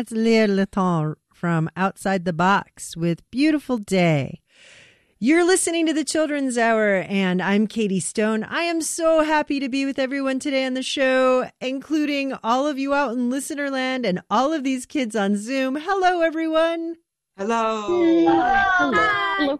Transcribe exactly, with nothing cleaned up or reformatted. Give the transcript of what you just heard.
That's Léa Letton from Outside the Box with Beautiful Day. You're listening to the Children's Hour, and I'm Katie Stone. I am so happy to be with everyone today on the show, including all of you out in listener land and all of these kids on Zoom. Hello, everyone. Hello. Hello. Hello.